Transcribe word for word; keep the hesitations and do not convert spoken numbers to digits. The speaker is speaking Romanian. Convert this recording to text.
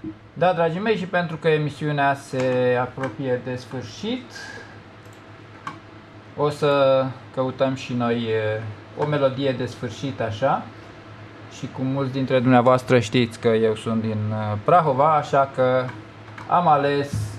Da, dragii mei, și pentru că emisiunea se apropie de sfârșit, o să căutăm și noi o melodie de sfârșit așa. Și cum mulți dintre dumneavoastră știți că eu sunt din Prahova, așa că am ales